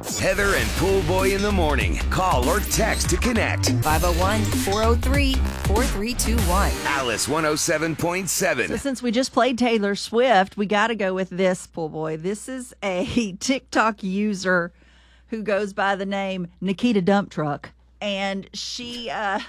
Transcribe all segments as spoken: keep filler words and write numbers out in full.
Heather and Pool Boy in the morning. Call or text to connect. five oh one, four oh three, four three two one. Alice one oh seven point seven. So since we just played Taylor Swift, we got to go with this, Pool Boy. This is a TikTok user who goes by the name Nikita Dump Truck. And she... Uh,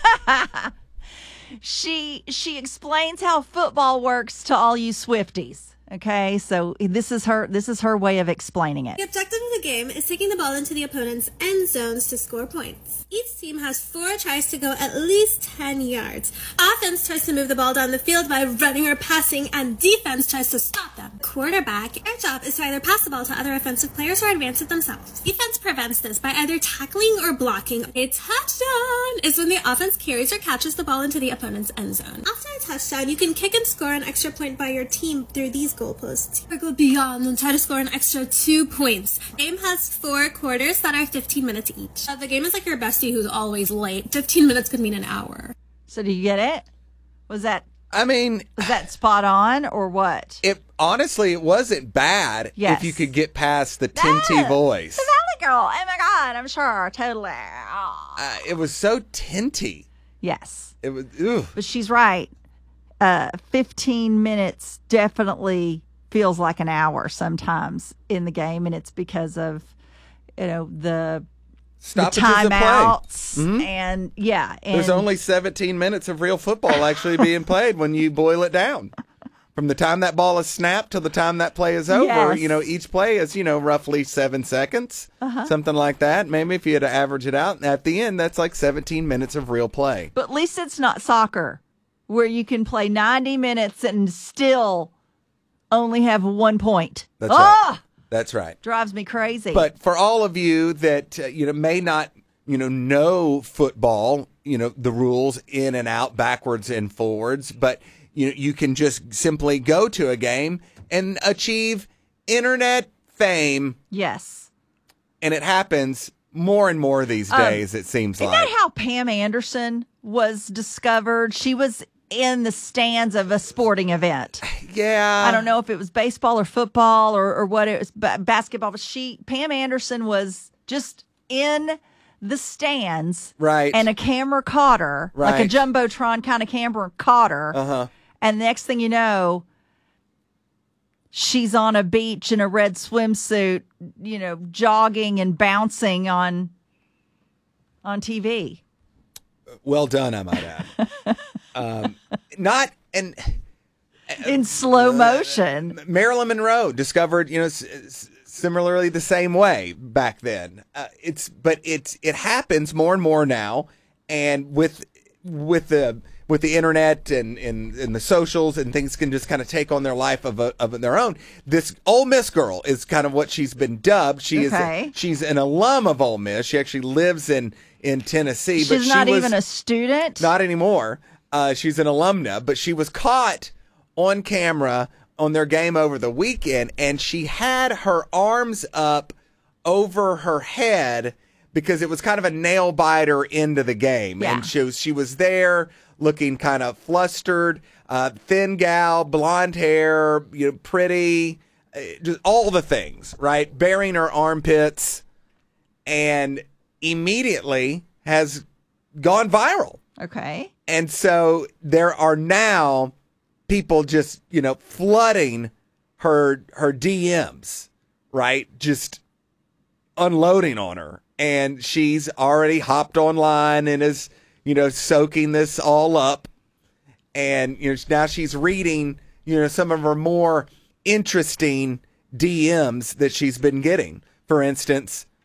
She she explains how football works to all you Swifties. Okay, so this is her this is her way of explaining it. The objective of the game is taking the ball into the opponent's end zones to score points. Each team has four tries to go at least ten yards. Offense tries to move the ball down the field by running or passing, and defense tries to stop them. Quarterback, their job is to either pass the ball to other offensive players or advance it themselves. Defense prevents this by either tackling or blocking. A touchdown is when the offense carries or catches the ball into the opponent's end zone. After a touchdown, you can kick and score an extra point by your team through these goalposts, or go beyond and try to score an extra two points. The game has four quarters that are fifteen minutes each. Uh, the game is like your bestie who's always late. fifteen minutes could mean an hour. So do you get it? Was that I mean, was that spot on or what? it honestly it wasn't bad Yes. if you could get past the tinty Ah, voice. The Valley Girl. Oh my God, I'm sure. Totally. Oh. Uh, it was so tinty. Yes. It was ooh. But she's right. Uh, fifteen minutes definitely feels like an hour sometimes in the game, and it's because of, you know, the, the Stoppages of play. timeouts Mhm. and yeah. And There's only seventeen minutes of real football actually being played when you boil it down. From the time that ball is snapped till the time that play is over, Yes. you know, each play is, you know, roughly seven seconds, Uh-huh. something like that. Maybe if you had to average it out, at the end, that's like seventeen minutes of real play. But at least it's not soccer, where you can play ninety minutes and still only have one point. That's Ah! right. That's right. Drives me crazy. But for all of you that, uh, you know, may not, you know, know football, you know, the rules in and out, backwards and forwards, but you know, you can just simply go to a game and achieve internet fame. yes. And it happens more and more these days, it seems Isn't like. that how Pam Anderson was discovered? She was in the stands of a sporting event. yeah. I don't know if it was baseball or football or, or what it was, ba- basketball. But she, Pam Anderson, was just in the stands, Right. And a camera caught her, like a Right. jumbotron kind of camera caught her. Uh-huh. And next thing you know, she's on a beach in a red swimsuit, you know, jogging and bouncing on on T V. Well done, I might add. um, not, and In slow motion. Marilyn Monroe discovered, you know, s- s- similarly the same way back then. Uh, it's, but it's, it happens more and more now. And with, with the, with the internet and, and, and the socials and things can just kind of take on their life of, a, of their own. This Ole Miss girl is kind of what she's been dubbed. She Okay. is, she's an alum of Ole Miss. She actually lives in, in Tennessee, She's but she not was even a student. not anymore. Uh, she's an alumna, but she was caught on camera on their game over the weekend, and she had her arms up over her head because it was kind of a nail biter into the game. Yeah. And she was, she was there looking kind of flustered, uh, thin gal, blonde hair, you know, pretty, uh, just all the things, right? Bearing her armpits, and immediately has gone viral. Okay. And so there are now people just, you know, flooding her her D Ms, right? Just unloading on her. And she's already hopped online and is, you know, soaking this all up. And, you know, now she's reading, you know, some of her more interesting D Ms that she's been getting. For instance,